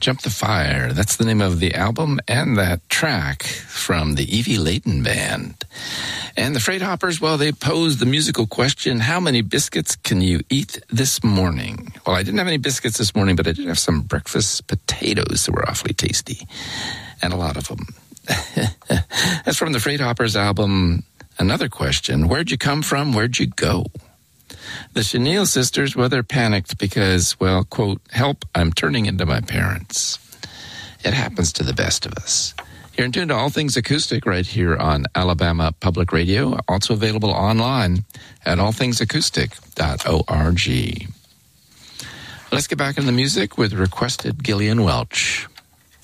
Jump the Fire. That's the name of the album and that track from the Evie Layton Band. And the Freight Hoppers, well, they posed the musical question, how many biscuits can you eat this morning? Well, I didn't have any biscuits this morning, but I did have some breakfast potatoes that were awfully tasty. And a lot of them. That's from the Freight Hoppers album. Another question, where'd you come from? Where'd you go? The Chenille sisters, well, they're panicked because, well, quote, help, I'm turning into my parents. It happens to the best of us. You're in tune to All Things Acoustic right here on Alabama Public Radio, also available online at allthingsacoustic.org. Let's get back into the music with requested Gillian Welch.